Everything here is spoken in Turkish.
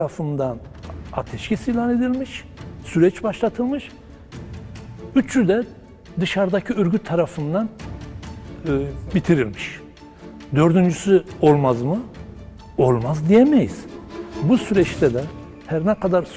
tarafından ateşkes ilan edilmiş, süreç başlatılmış. Üçü de dışarıdaki örgüt tarafından bitirilmiş. Dördüncüsü olmaz mı? Olmaz diyemeyiz. Bu süreçte de her ne kadar